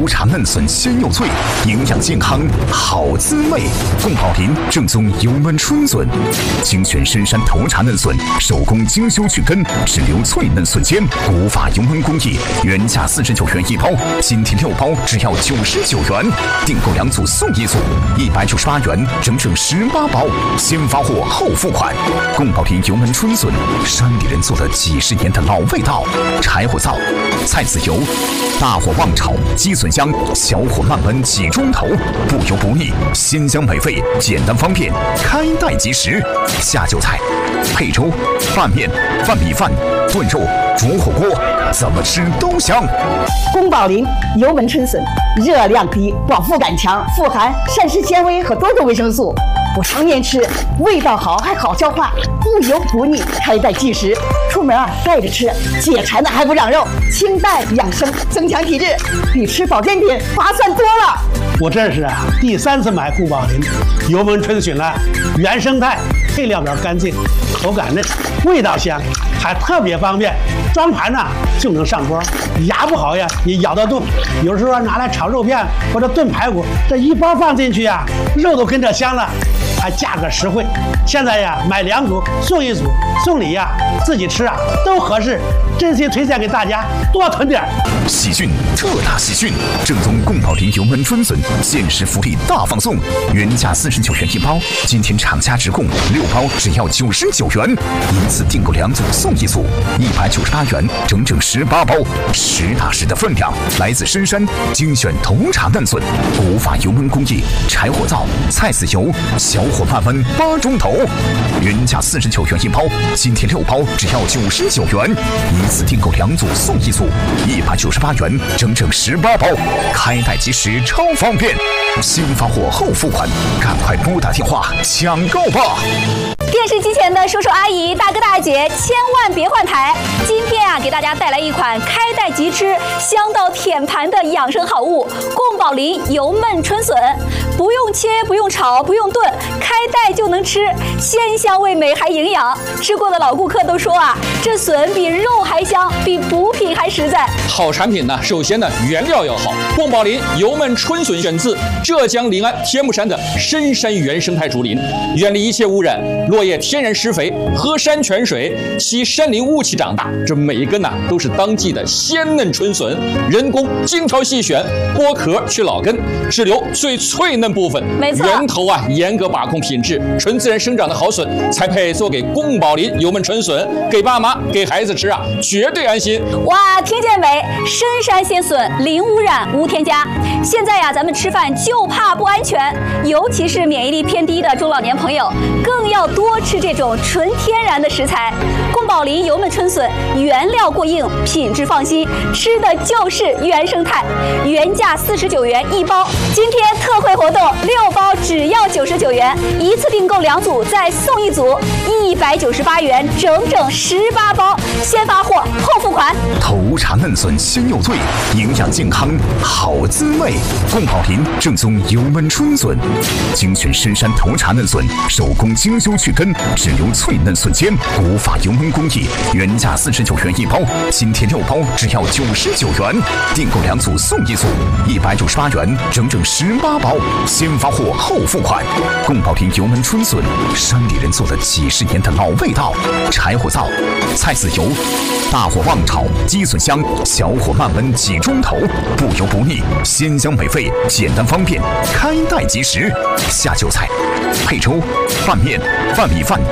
头茶嫩笋鲜又脆，营养健康好滋味。宫保林正宗油焖春笋，精选深山头茶嫩笋，手工精修去根，只留脆嫩笋尖，古法油焖工艺，原价49元一包，今天6包只要99元，订购2组送1组，198元，整整18包，先发货后付款。宫保林油焖春笋，山里人做了几10年的老味道，柴火灶，菜籽油，大火旺炒，鸡笋香，小火慢焖几钟头，不油不腻，鲜香美味，简单方便，开袋即食。下酒菜，配粥、拌面、拌米饭、炖肉、煮火锅，怎么吃都香。 宫保林油焖春笋，热量低，饱腹感强，富含膳食纤维和多种维生素。我常年吃，味道好，还好消化，不油不腻，开袋即食。出门带着吃，解馋的还不长肉，清淡养生，增强体质，比吃保健品划算多了。 我这是第3次买宫保林油焖春笋了，原生态，配料表干净，口感嫩，味道香，还特别方便，装盘就能上锅。牙不好呀，也咬得动。有时候拿来炒肉片或者炖排骨，这一包放进去肉都跟着香了，还价格实惠。现在买2组送1组，送礼自己吃都合适，真心推荐给大家，多囤点。 喜讯特大喜讯！正宗宫保林油焖春笋限时福利大放送，原价49元一包，今天厂家直供6包只要99元，一次订购2组送1组，198元，整整18包，实打实的分量，来自深山，精选头茶嫩笋，古法油焖工艺，柴火灶，菜籽油，小火慢焖8钟头，原价49元一包，今天6包只要99元，一次订购2组送1组，198元，整整18包，开袋即食，超方便，先发货后付款，赶快拨打电话抢购吧！ 电视机前的叔叔阿姨、大哥大姐，千万别换台！今天给大家带来一款开袋即吃、香到舔盘的养生好物——宫保林油焖春笋。不用切，不用炒，不用炖，开袋就能吃，鲜香味美还营养。吃过的老顾客都说这笋比肉还香，比补品还实在。 好产品呢，首先呢原料要好。宫保林油焖春笋选自浙江临安天目山的深山原生态竹林，远离一切污染，落叶天然施肥，喝山泉水，吸山林雾气长大。这每一根都是当季的鲜嫩春笋，人工精挑细选，剥壳去老根，只留最脆嫩部分。 没错， 源头严格把控品质，纯自然生长的好笋才配做给宫保林油焖春笋，给爸妈给孩子吃绝对安心。 哇，听见没？深山鲜笋，零污染无添加。现在咱们吃饭就怕不安全，尤其是免疫力偏低的中老年朋友，更要多吃这种纯天然的食材。宫保林油焖春笋原料过硬，品质放心，吃的就是原生态。原价49元一包，今天特惠活动6包只要99元，一次订购2组再送1组，198元，整整18包，先发货后付款。 头茶嫩笋鲜又脆，营养健康好滋味。宫保林正宗油焖春笋，精选深山头茶嫩笋，手工精修去根，只留脆嫩笋尖，古法油焖工艺，原价49元一包，今天6包只要99元，订购2组送1组，198元，整整18包，先发货后付款。宫保林油焖春笋，山里人做了几10年的老味道，柴火灶，菜籽油，大火旺炒，鸡笋香，小火慢焖几钟头，不油不腻，鲜香美味，简单方便，开袋即食。下酒菜，配粥、拌面、拌米饭、